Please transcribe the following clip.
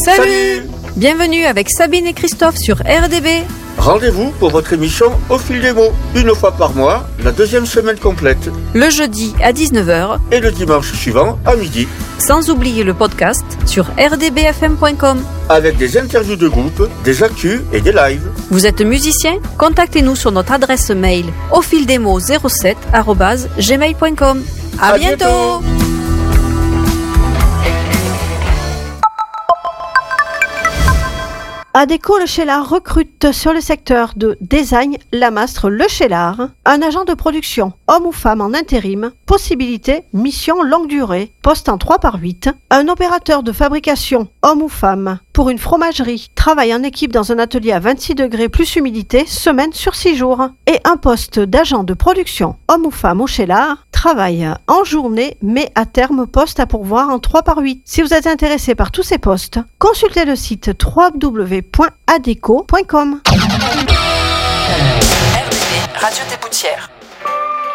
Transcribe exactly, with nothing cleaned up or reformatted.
Salut, Salut. Bienvenue avec Sabine et Christophe sur R D B. Rendez-vous pour votre émission Au fil des mots, une fois par mois, la deuxième semaine complète, Le jeudi à dix-neuf heures et le dimanche suivant à midi, sans oublier le podcast sur r d b f m point com. avec des interviews de groupe, des actus et des lives. Vous êtes musicien? Contactez-nous sur notre adresse mail au fil des mots zéro sept arobase gmail point com. À, À bientôt. bientôt. Adéco Le Cheylard recrute sur le secteur de design Lamastre Le Cheylard un agent de production, homme ou femme en intérim, possibilité mission longue durée, poste en trois par huit, un opérateur de fabrication, homme ou femme, pour une fromagerie, travaille en équipe dans un atelier à vingt-six degrés plus humidité, semaine sur six jours, et un poste d'agent de production, homme ou femme au Cheylard, travaille en journée mais à terme poste à pourvoir en trois par huit. Si vous êtes intéressé par tous ces postes, consultez le site w w w point adéco point com. R D B, Radio des Boutières.